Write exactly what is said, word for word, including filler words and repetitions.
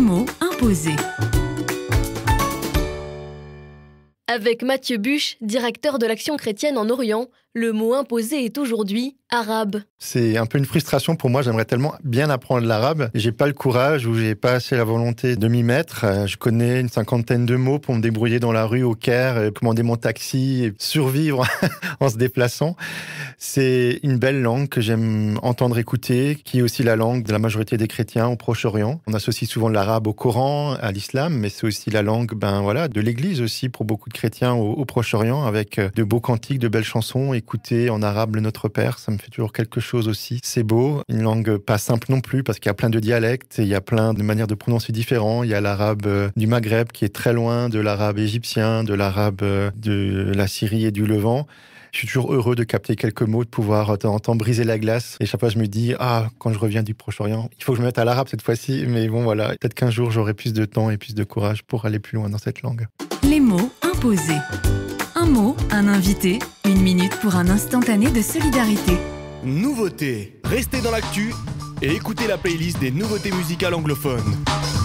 mots imposés. Avec Mathieu Buche, directeur de l'Action chrétienne en Orient, le mot imposé est aujourd'hui arabe. C'est un peu une frustration pour moi, j'aimerais tellement bien apprendre l'arabe. J'ai pas le courage ou j'ai pas assez la volonté de m'y mettre. Je connais une cinquantaine de mots pour me débrouiller dans la rue au Caire, commander mon taxi et survivre en se déplaçant. C'est une belle langue que j'aime entendre écouter, qui est aussi la langue de la majorité des chrétiens au Proche-Orient. On associe souvent l'arabe au Coran, à l'islam, mais c'est aussi la langue ben, voilà, de l'Église aussi pour beaucoup de chrétiens au, au Proche-Orient, avec de beaux cantiques, de belles chansons. Écouter en arabe le Notre Père, ça me fait toujours quelque chose aussi. C'est beau, une langue pas simple non plus, parce qu'il y a plein de dialectes, et il y a plein de manières de prononcer différents. Il y a l'arabe du Maghreb qui est très loin de l'arabe égyptien, de l'arabe de la Syrie et du Levant. Je suis toujours heureux de capter quelques mots, de pouvoir de temps en temps briser la glace. Et chaque fois, je me dis, ah, quand je reviens du Proche-Orient, il faut que je me mette à l'arabe cette fois-ci. Mais bon, voilà, peut-être qu'un jour, j'aurai plus de temps et plus de courage pour aller plus loin dans cette langue. Les mots imposés. Un mot, un invité, une minute pour un instantané de solidarité. Nouveautés. Restez dans l'actu et écoutez la playlist des nouveautés musicales anglophones.